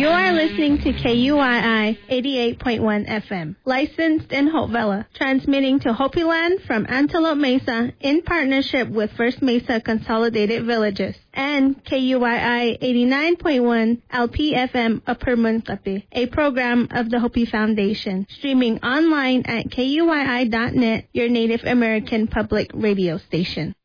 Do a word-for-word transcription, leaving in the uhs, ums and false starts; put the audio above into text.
You are listening to K U I I eighty-eight point one F M, licensed in Hope Valley, transmitting to Hopi Land from Antelope Mesa in partnership with First Mesa Consolidated Villages, and K U I I eighty-nine point one L P F M Upper Munkapi, a program of the Hopi Foundation, streaming online at K U I I dot net, your Native American public radio station.